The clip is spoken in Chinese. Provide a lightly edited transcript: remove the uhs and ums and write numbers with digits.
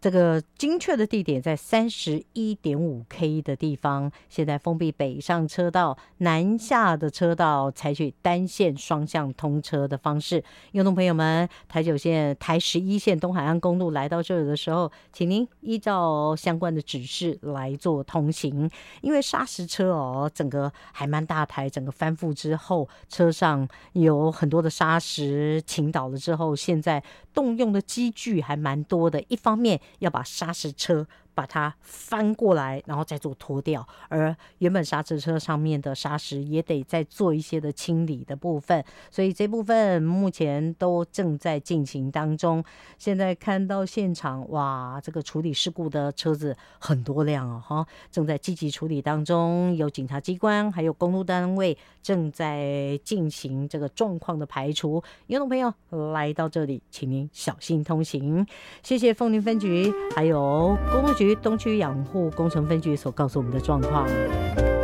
这个精确的地点在31.5K 的地方，现在封闭北上车道，南下的车道采取单线双向通车的方式。运动朋友们，台9线、台11线东海岸公路来到这儿的时候，请您依照相关的指示来做通行。因为砂石车整个还蛮大台，整个翻覆之后，车上有很多的砂石倾倒了之后，现在动用的机具还蛮多的。一方面要把砂石车把它翻过来，然后再做脱掉，而原本砂石车上面的砂石也得再做一些的清理的部分，所以这部分目前都正在进行当中。现在看到现场，哇，这个处理事故的车子很多辆正在积极处理当中，有警察机关还有公路单位正在进行这个状况的排除。有种朋友来到这里，请您小心通行。谢谢凤林分局还有公路局东区养护工程分局所告诉我们的状况。